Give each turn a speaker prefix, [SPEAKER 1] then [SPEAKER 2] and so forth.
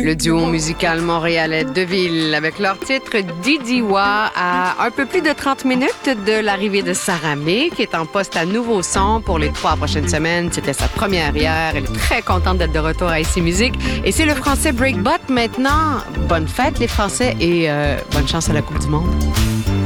[SPEAKER 1] Le duo musical montréalais Deville avec leur titre Didiwa à un peu plus de 30 minutes de l'arrivée de Sarah May qui est en poste à Nouveau Son pour les 3 prochaines semaines. C'était sa première hier. Elle est très contente d'être de retour à ICI Musique. Et c'est le français Breakbot maintenant. Bonne fête les Français et bonne chance à la Coupe du Monde.